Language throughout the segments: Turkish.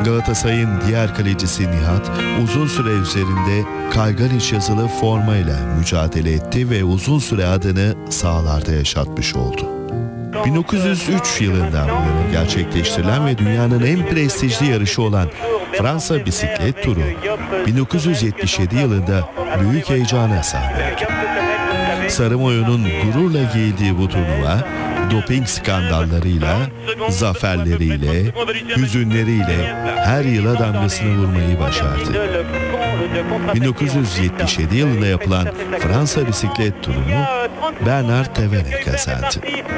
Galatasaray'ın diğer kalecisi Nihat uzun süre üzerinde kaygan iç yazılı formayla mücadele etti ve uzun süre adını sahalarda yaşatmış oldu. 1903 yılından bu yana gerçekleştirilen ve dünyanın en prestijli yarışı olan Fransa bisiklet turu 1977 yılında büyük heyecana sahne oldu. Sarı mayo'nun gururla giydiği bu turnuva doping skandallarıyla, zaferleriyle, hüzünleriyle her yıla damgasını vurmayı başardı. 1977 yılında yapılan Fransa bisiklet turunu Bernard Thévenet kazandı.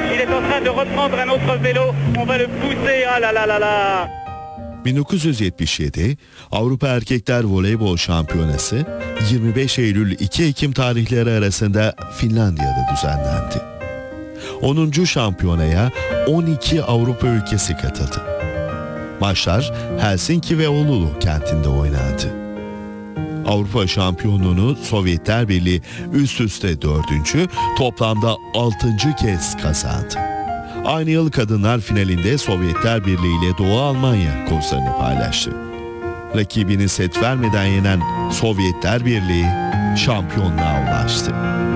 1977 Avrupa Erkekler Voleybol Şampiyonası 25 Eylül-2 Ekim tarihleri arasında Finlandiya'da düzenlendi. 10. şampiyonaya 12 Avrupa ülkesi katıldı. Maçlar Helsinki ve Oulu kentinde oynandı. Avrupa şampiyonluğunu Sovyetler Birliği üst üste 4. toplamda 6. kez kazandı. Aynı yıl kadınlar finalinde Sovyetler Birliği ile Doğu Almanya kozlarını paylaştı. Rakibini set vermeden yenen Sovyetler Birliği şampiyonluğa ulaştı.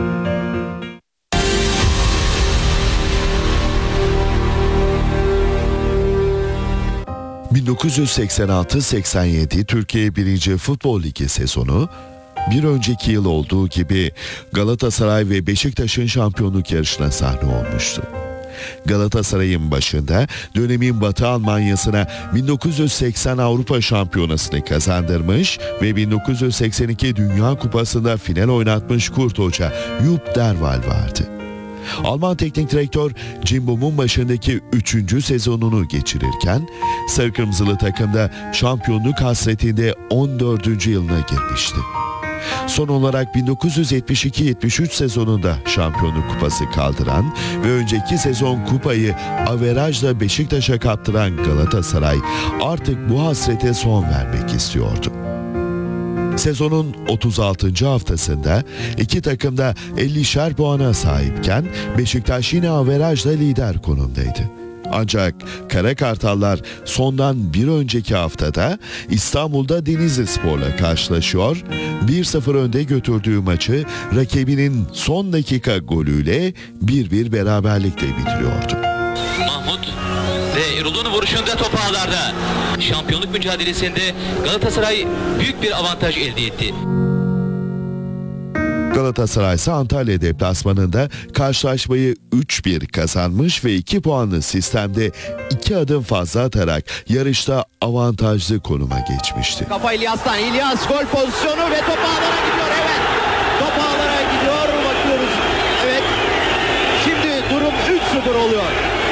...1986-87 Türkiye 1. Futbol Ligi sezonu... ...bir önceki yıl olduğu gibi... ...Galatasaray ve Beşiktaş'ın şampiyonluk yarışına sahne olmuştu. Galatasaray'ın başında dönemin Batı Almanya'sına 1980 Avrupa Şampiyonası'nı kazandırmış ve 1982 Dünya Kupası'nda final oynatmış Kurt Hoca Jupp Derwall vardı. Alman teknik direktör Jim Bohm'un başındaki 3. sezonunu geçirirken sarı kırmızılı takımda şampiyonluk hasretinde 14. yılına girmişti. Son olarak 1972-73 sezonunda şampiyonluk kupası kaldıran ve önceki sezon kupayı averajla Beşiktaş'a kaptıran Galatasaray artık bu hasrete son vermek istiyordu. Sezonun 36. haftasında iki takım da 50'şer puana sahipken Beşiktaş yine averajla lider konumdaydı. Ancak Kara Kartallar sondan bir önceki haftada İstanbul'da Denizlispor'la karşılaşıyor, 1-0 önde götürdüğü maçı rakibinin son dakika golüyle 1-1 beraberlikle bitiriyordu. Mahmut ve Erol'un vuruşunda top ağlarda. Şampiyonluk mücadelesinde Galatasaray büyük bir avantaj elde etti. Galatasaray ise Antalya deplasmanında karşılaşmayı 3-1 kazanmış ve 2 puanlı sistemde 2 adım fazla atarak yarışta avantajlı konuma geçmişti. Kafa İlyas'tan, İlyas gol pozisyonu ve top ağlara gidiyor, evet. Top ağlara gidiyor, bakıyoruz. Evet, şimdi durum 3-0 oluyor.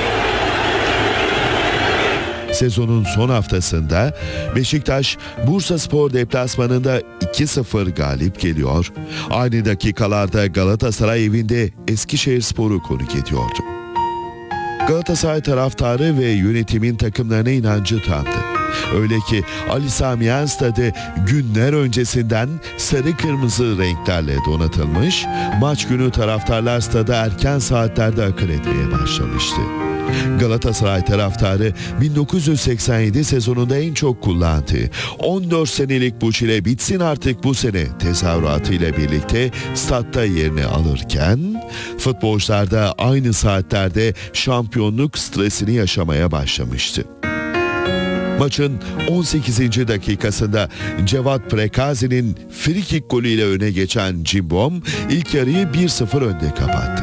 Sezonun son haftasında Beşiktaş Bursaspor deplasmanında 2-0 galip geliyor. Aynı dakikalarda Galatasaray evinde Eskişehirspor'u konuk ediyordu. Galatasaray taraftarı ve yönetimin takımlarına inancı tamdı. Öyle ki Ali Sami Yen stadı günler öncesinden sarı kırmızı renklerle donatılmış, maç günü taraftarlar stada erken saatlerde akın etmeye başlamıştı. Galatasaray taraftarı 1987 sezonunda en çok kullandığı 14 senelik bu çile bitsin artık bu sene tezahüratıyla birlikte statta yerini alırken futbolcular da aynı saatlerde şampiyonluk stresini yaşamaya başlamıştı. Maçın 18. dakikasında Cevat Prekazi'nin frikik golüyle öne geçen Jim Bohm ilk yarıyı 1-0 önde kapattı.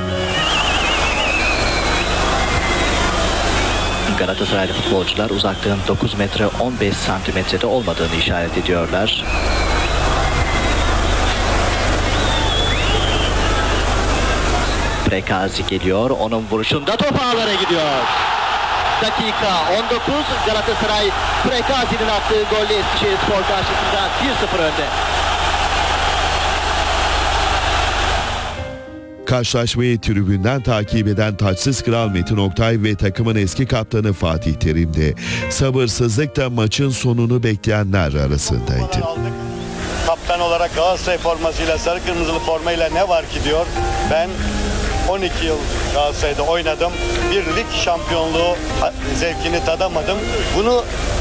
Galatasaraylı futbolcular uzaklığın 9 metre 15 santimetrede olmadığını işaret ediyorlar. Prekazi geliyor, onun vuruşunda top ağlara gidiyor. Dakika 19, Galatasaray Prekazi'nin attığı golle Eskişehirspor karşısında 1-0 önde. Karşılaşmayı tribünden takip eden taçsız kral Metin Oktay ve takımın eski kaptanı Fatih Terim de sabırsızlıkla maçın sonunu bekleyenler arasındaydı. Kaptan olarak Galatasaray formasıyla, sarı kırmızılı formayla ne var ki diyor. Ben 12 yıl Galatasaray'da oynadım. Bir lig şampiyonluğu zevkini tadamadım. Bunu